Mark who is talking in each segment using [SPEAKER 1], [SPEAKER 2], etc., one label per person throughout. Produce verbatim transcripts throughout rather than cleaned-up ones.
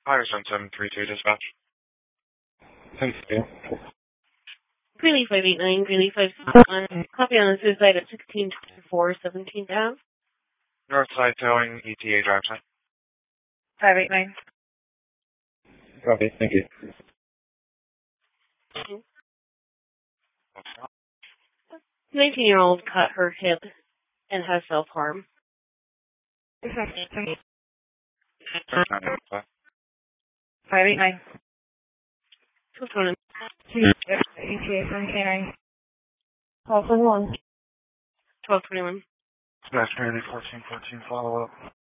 [SPEAKER 1] Patterson seven three two dispatch.
[SPEAKER 2] Thank you.
[SPEAKER 3] Greeley five eight nine, Greeley five one. Copy on the suicide at sixteen twenty-four, seventeenth Ave.
[SPEAKER 1] Northside towing, E T A drive time.
[SPEAKER 3] five eight nine.
[SPEAKER 2] Copy, thank you.
[SPEAKER 3] nineteen-year-old cut her hip and has self-harm.
[SPEAKER 4] five eight nine.
[SPEAKER 3] What's going on?
[SPEAKER 4] E T A from K nine. Call for one.
[SPEAKER 3] twelve twenty-one.
[SPEAKER 1] Smash Community fourteen fourteen follow up.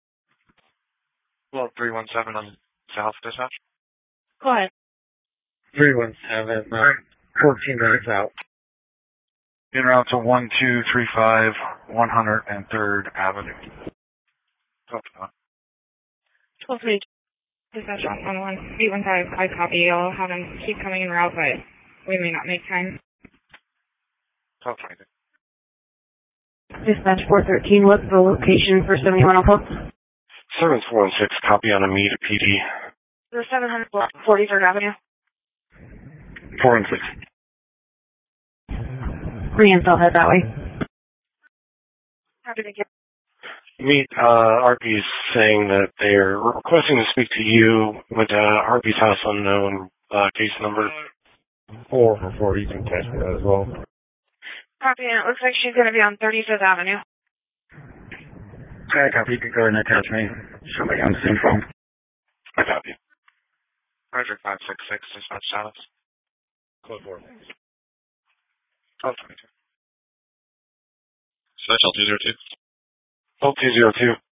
[SPEAKER 1] Well, three one seven on South dispatch.
[SPEAKER 3] Go ahead.
[SPEAKER 2] three one seven, fourteen minutes out.
[SPEAKER 1] En route to one two three five, one hundred third Avenue. twelve twenty-one.
[SPEAKER 3] twelve twenty-two.
[SPEAKER 4] Dispatch off on one eight one five. I copy. I'll have them keep coming en route, but we may not make time.
[SPEAKER 1] twelve twenty-two.
[SPEAKER 3] Dispatch four thirteen, what's the location for seventy-one Alpha?
[SPEAKER 1] seven four one six, copy on a meet P D.
[SPEAKER 4] The seven hundred forty-third Avenue.
[SPEAKER 1] four one six.
[SPEAKER 3] Re-intel, head that way.
[SPEAKER 4] Happy to get.
[SPEAKER 1] Meet, uh, R P's saying that they're requesting to speak to you with, uh, R P's house unknown, uh, case number.
[SPEAKER 2] four for four, you can catch me that as well.
[SPEAKER 4] Copy, and it looks like she's going to be on thirty-fifth Avenue.
[SPEAKER 2] Okay, copy, you can go ahead and attach me. Somebody on the same phone.
[SPEAKER 1] I copy. Roger five six six, dispatch status.
[SPEAKER 2] Code four.
[SPEAKER 1] twelve twenty-two.
[SPEAKER 5] Special two zero two.
[SPEAKER 1] twelve two zero two.